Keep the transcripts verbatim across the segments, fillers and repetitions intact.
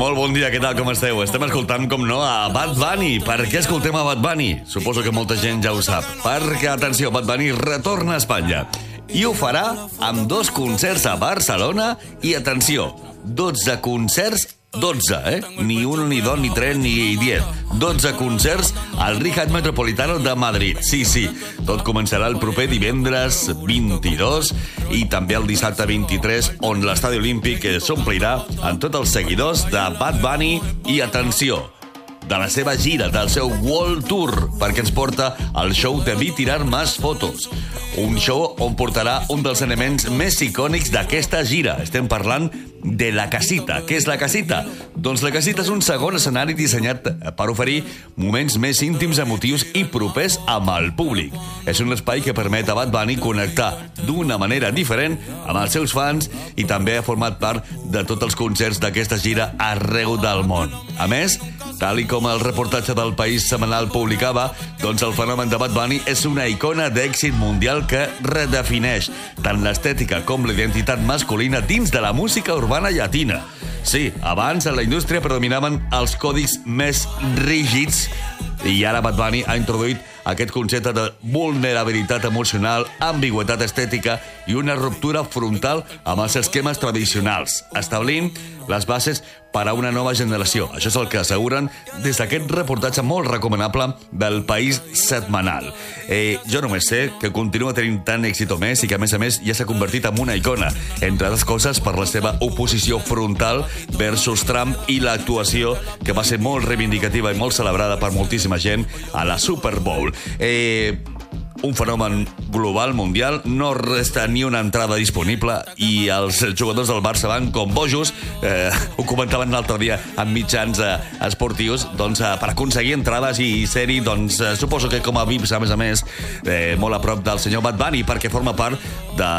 Molt bon dia, què tal, com esteu? Estem escoltant, com no, a Bad Bunny. Per què escoltem a Bad Bunny? Suposo que molta gent ja ho sap. Perquè, atenció, Bad Bunny retorna a Espanya. I ho farà amb dos concerts a Barcelona i, atenció, dotze concerts, dotze, eh? Ni un, ni dos, ni tres, ni diez. dotze concerts al Rehat Metropolitano de Madrid. Sí, sí, tot començarà el proper divendres vint-i-dos i també el dissabte vint-i-tres, on l'Estadi Olímpic s'omplirà amb tots els seguidors de Bad Bunny i, atenció, de la seva gira, del seu World Tour, perquè ens porta al show de Vi Tirar Más Fotos. Un show on portarà un dels elements més icònics d'aquesta gira. Estem parlant de la casita. Què és la casita? Doncs la casita és un segon escenari dissenyat per oferir moments més íntims, emotius i propers amb el públic. És un espai que permet a Bad Bunny connectar d'una manera diferent amb els seus fans i també ha format part de tots els concerts d'aquesta gira arreu del món. A més, tal i com el reportatge del País setmanal publicava, doncs el fenomen de Bad Bunny és una icona d'èxit mundial que redefineix tant l'estètica com la identitat masculina dins de la música urbana llatina. Sí, abans en la indústria predominaven els còdics més rígids i ara Bad Bunny ha introduït aquest concepte de vulnerabilitat emocional, ambigüitat estètica i una ruptura frontal amb els esquemes tradicionals, establint les bases per a una nova generació. Això és el que asseguren des d'aquest reportatge molt recomanable del País setmanal. Eh, jo només sé que continua tenint tant èxit o més i que, a més a més, ja s'ha convertit en una icona, entre altres coses per la seva oposició frontal versus Trump i l'actuació que va ser molt reivindicativa i molt celebrada per moltíssima gent a la Super Bowl. Eh... Un fenomen global, mundial, no resta ni una entrada disponible i els jugadors del Barça van com bojos, eh, ho comentaven l'altre dia en mitjans eh, esportius, doncs eh, per aconseguir entrades i ser-hi, doncs eh, suposo que com a V I Ps, a més a més, eh, molt a prop del senyor Bad Bunny, perquè forma part de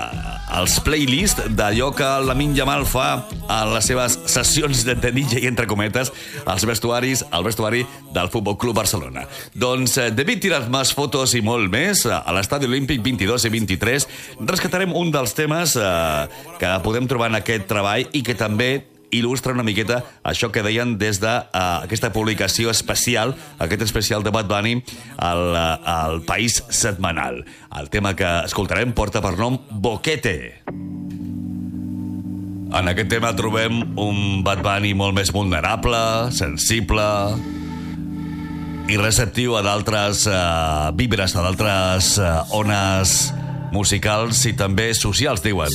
els playlists d'allò que Lamine Yamal fa a les seves sessions de D J, entre cometes, als vestuaris, al vestuari del Futbol Club Barcelona. Doncs eh, de Vi Tirar Más Fotos i molt més, a l'Estadi Olímpic vint-i-dos i vint-i-tres, rescatarem un dels temes eh, que podem trobar en aquest treball i que també il·lustra una miqueta això que deien des d'aquesta uh, publicació especial, aquest especial de Bad Bunny al, uh, al País setmanal. El tema que escoltarem porta per nom Boquete. En aquest tema trobem un Bad Bunny molt més vulnerable, sensible i receptiu a d'altres uh, vibres, a d'altres uh, ones musicals i també socials, diuen.